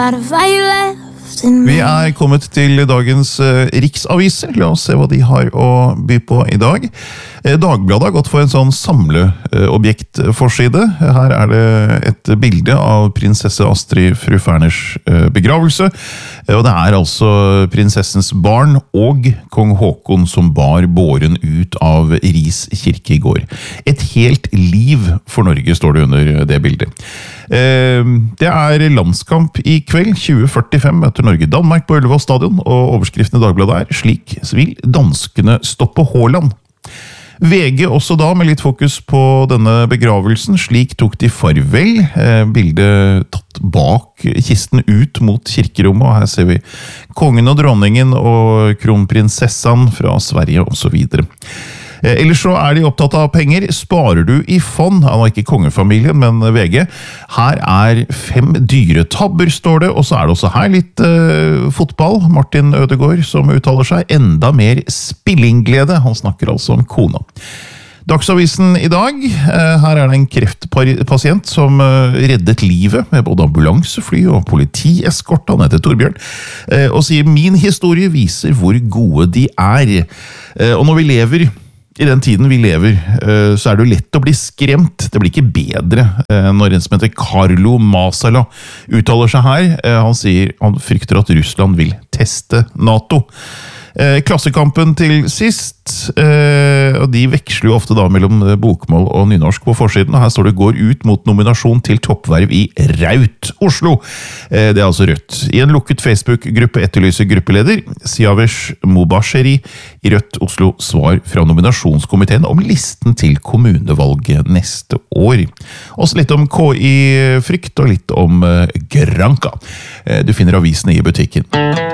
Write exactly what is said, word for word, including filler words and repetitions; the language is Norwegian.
Vi er kommet til dagens eh, riksaviser. La oss se hva de har å by på i dag. Eh, Dagbladet har gått for en sånn samleobjektforside. Her er det et bilde av prinsesse Astrid fru Ferners eh, begravelse. Eh, og det er altså prinsessens barn og kong Håkon som bar båren ut av Ris kirke i går. Et helt liv for Norge, står det under det bildet. Eh, det er landskamp i kveld, tjue førtifem møter Norge-Danmark på Ullevål stadion, og overskriften i Dagbladet er «Slik vil danskene stoppe Haaland». V G også da, med litt fokus på denne begravelsen. Slik tok de farvel. Eh, bildet tatt bak kisten ut mot kirkerommet, og her ser vi kongen og dronningen og kronprinsessan fra Sverige og så videre. Eh, ellers så er de opptatt av penger. Sparer du i fond? Han er ikke kongefamilien, men V G. Her er fem dyretabber, står det, og så er det også her litt eh, fotball. Martin Ødegaard som uttaler seg. Enda mer spillingglede. Han snakker altså om kona. Dagsavisen i dag. Eh, her er det en kreftpasient som eh, reddet livet med både ambulansefly og politieskort. Han heter Torbjørn. Eh, og sier, min historie viser hvor gode de er. Eh, og når vi lever I den tiden vi lever, så er det jo lett å bli skremt. Det blir ikke bedre når en som heter Carlo Masala uttaler seg her. Han sier han frykter at Russland vil teste NATO. Klassekampen til sist, og de veksler jo ofte da mellom bokmål og nynorsk på forsiden, og her står det går ut mot nominasjon til toppverv i Raut Oslo. Det er altså Rødt. I en lukket Facebook-gruppe etterlyser gruppeleder Siavesh Mubashiri i Rødt Oslo svar fra nominasjonskomiteen om listen til kommunevalget neste år. Også litt om K I-frykt og litt om Granka. Du finner avisene i butikken.